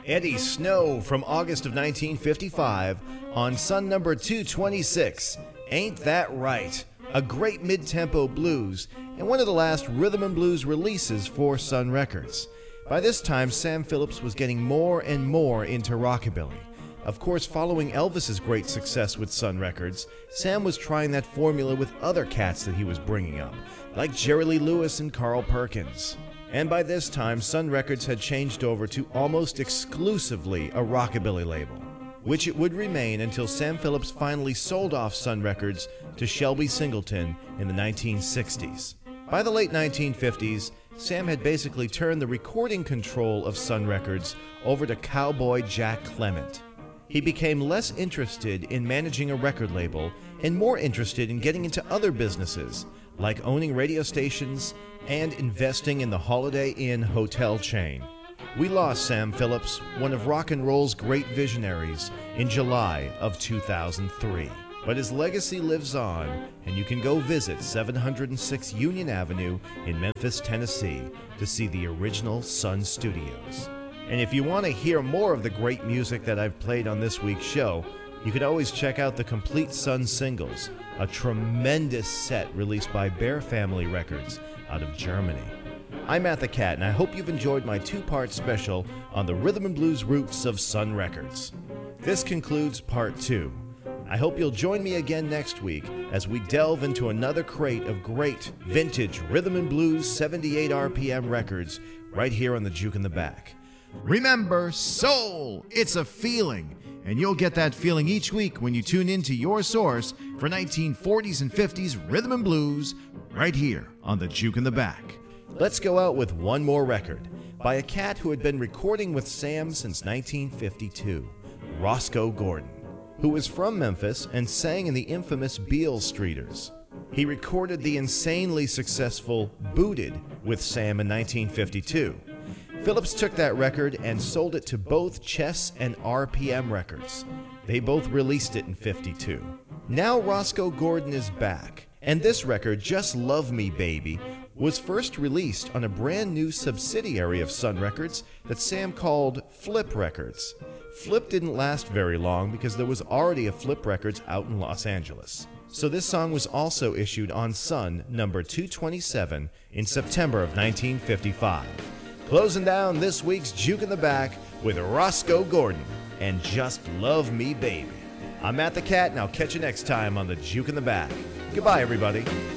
Eddie Snow from August of 1955 on Sun number 226, Ain't That Right? A great mid-tempo blues and one of the last rhythm and blues releases for Sun Records. By this time, Sam Phillips was getting more and more into rockabilly. Of course, following Elvis's great success with Sun Records, Sam was trying that formula with other cats that he was bringing up, like Jerry Lee Lewis and Carl Perkins. And by this time, Sun Records had changed over to almost exclusively a rockabilly label, which it would remain until Sam Phillips finally sold off Sun Records to Shelby Singleton in the 1960s. By the late 1950s, Sam had basically turned the recording control of Sun Records over to cowboy Jack Clement. He became less interested in managing a record label and more interested in getting into other businesses, like owning radio stations and investing in the Holiday Inn hotel chain. We lost Sam Phillips, one of rock and roll's great visionaries, in July of 2003. But his legacy lives on, and you can go visit 706 Union Avenue in Memphis, Tennessee to see the original Sun Studios. And if you want to hear more of the great music that I've played on this week's show, you can always check out the Complete Sun Singles, a tremendous set released by Bear Family Records out of Germany. I'm Matt the Cat, and I hope you've enjoyed my two-part special on the rhythm and blues roots of Sun Records. This concludes part 2. I hope you'll join me again next week as we delve into another crate of great vintage rhythm and blues 78 RPM records right here on the Juke in the Back. Remember, soul, it's a feeling, and you'll get that feeling each week when you tune into your source for 1940s and 50s rhythm and blues right here on the Juke in the Back. Let's go out with one more record by a cat who had been recording with Sam since 1952, Roscoe Gordon, who was from Memphis and sang in the infamous Beale Streeters. He recorded the insanely successful Booted with Sam in 1952. Phillips took that record and sold it to both Chess and RPM Records. They both released it in '52. Now Roscoe Gordon is back, and this record, Just Love Me Baby, was first released on a brand new subsidiary of Sun Records that Sam called Flip Records. Flip didn't last very long because there was already a Flip Records out in Los Angeles. So this song was also issued on Sun number 227 in September of 1955. Closing down this week's Juke in the Back with Roscoe Gordon and Just Love Me Baby. I'm Matt the Cat, and I'll catch you next time on the Juke in the Back. Goodbye, everybody.